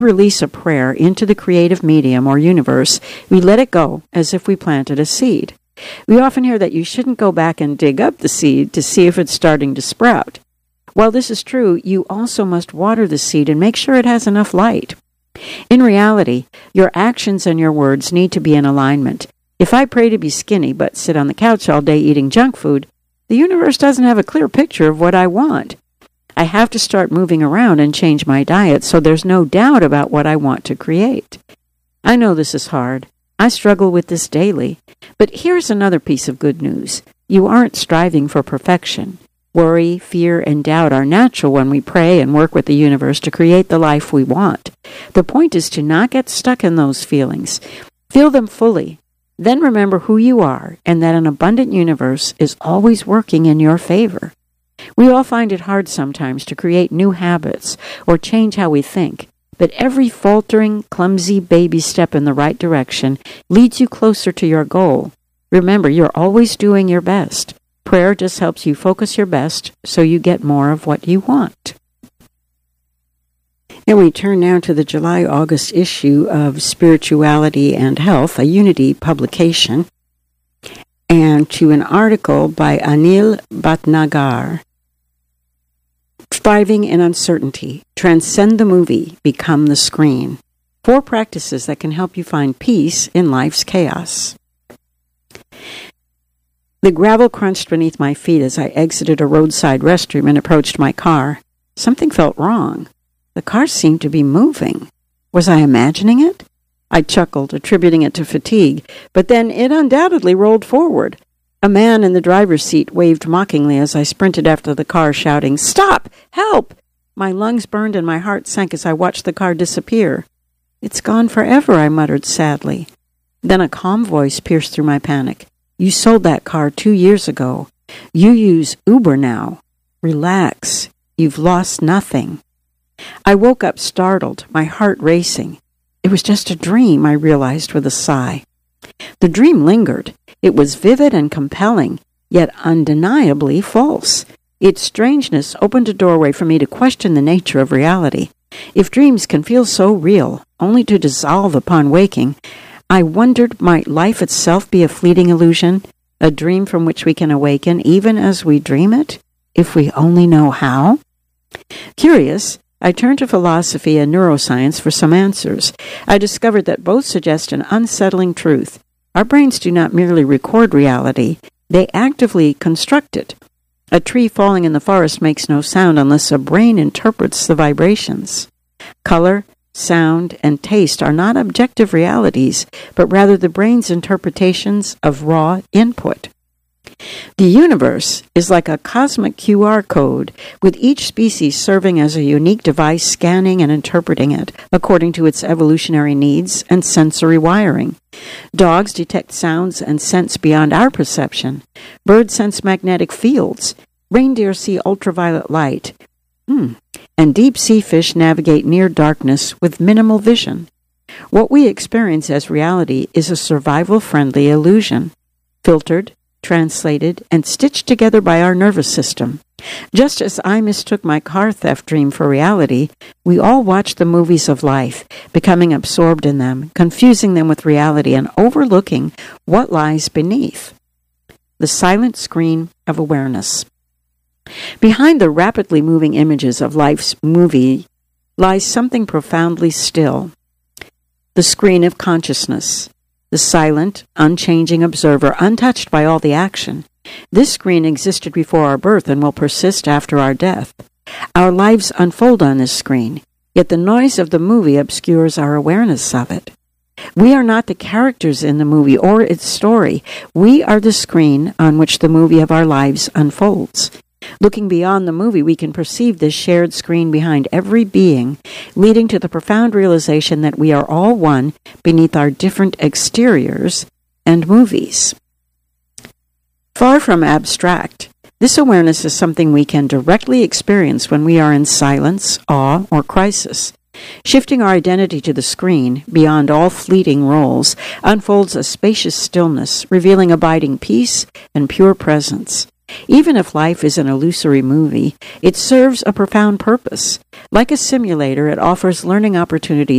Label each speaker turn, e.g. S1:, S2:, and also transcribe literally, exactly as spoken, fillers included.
S1: release a prayer into the creative medium or universe, we let it go as if we planted a seed. We often hear that you shouldn't go back and dig up the seed to see if it's starting to sprout. While this is true, you also must water the seed and make sure it has enough light. In reality, your actions and your words need to be in alignment. If I pray to be skinny but sit on the couch all day eating junk food, the universe doesn't have a clear picture of what I want. I have to start moving around and change my diet so there's no doubt about what I want to create. I know this is hard. I struggle with this daily. But here's another piece of good news. You aren't striving for perfection. Worry, fear, and doubt are natural when we pray and work with the universe to create the life we want. The point is to not get stuck in those feelings. Feel them fully. Then remember who you are and that an abundant universe is always working in your favor. We all find it hard sometimes to create new habits or change how we think, but every faltering, clumsy baby step in the right direction leads you closer to your goal. Remember, you're always doing your best. Prayer just helps you focus your best so you get more of what you want. And we turn now to the July-August issue of Spirituality and Health, a Unity publication, and to an article by Anil Bhatnagar, Thriving in Uncertainty, Transcend the Movie, Become the Screen. Four practices that can help you find peace in life's chaos. The gravel crunched beneath my feet as I exited a roadside restroom and approached my car. Something felt wrong. The car seemed to be moving. Was I imagining it? I chuckled, attributing it to fatigue, but then it undoubtedly rolled forward. A man in the driver's seat waved mockingly as I sprinted after the car, shouting, "Stop! Help!" My lungs burned and my heart sank as I watched the car disappear. "It's gone forever," I muttered sadly. Then a calm voice pierced through my panic. "You sold that car two years ago. You use Uber now. Relax. You've lost nothing." I woke up startled, my heart racing. It was just a dream, I realized with a sigh. The dream lingered. It was vivid and compelling, yet undeniably false. Its strangeness opened a doorway for me to question the nature of reality. If dreams can feel so real, only to dissolve upon waking, I wondered, might life itself be a fleeting illusion, a dream from which we can awaken even as we dream it, if we only know how? Curious, I turned to philosophy and neuroscience for some answers. I discovered that both suggest an unsettling truth. Our brains do not merely record reality, they actively construct it. A tree falling in the forest makes no sound unless a brain interprets the vibrations. Color, sound, and taste are not objective realities, but rather the brain's interpretations of raw input. The universe is like a cosmic Q R code, with each species serving as a unique device scanning and interpreting it according to its evolutionary needs and sensory wiring. Dogs detect sounds and scents beyond our perception. Birds sense magnetic fields. Reindeer see ultraviolet light. Hmm. And deep-sea fish navigate near darkness with minimal vision. What we experience as reality is a survival-friendly illusion, filtered, translated, and stitched together by our nervous system. Just as I mistook my car theft dream for reality, we all watch the movies of life, becoming absorbed in them, confusing them with reality, and overlooking what lies beneath. The silent screen of awareness. Behind the rapidly moving images of life's movie lies something profoundly still. The screen of consciousness. The silent, unchanging observer, untouched by all the action. This screen existed before our birth and will persist after our death. Our lives unfold on this screen, yet the noise of the movie obscures our awareness of it. We are not the characters in the movie or its story. We are the screen on which the movie of our lives unfolds. Looking beyond the movie, we can perceive this shared screen behind every being, leading to the profound realization that we are all one beneath our different exteriors and movies. Far from abstract, this awareness is something we can directly experience when we are in silence, awe, or crisis. Shifting our identity to the screen, beyond all fleeting roles, unfolds a spacious stillness, revealing abiding peace and pure presence. Even if life is an illusory movie, it serves a profound purpose. Like a simulator, it offers learning opportunities